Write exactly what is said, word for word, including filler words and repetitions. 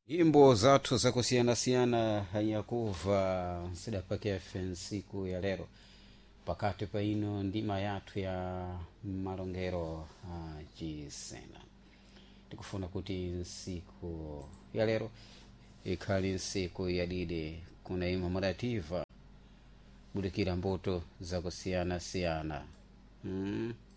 Nyimbo zathu zakusiyana-siyana yakuva sidapakef nsiku ya lero pakati pa ino ndima yathu ya malongero achisena. Tikufuna kuti nsiku ya lero ikhali nsiku yadide kuna ima madativa bulikira mbuto zakusiyana-siyana. hmm?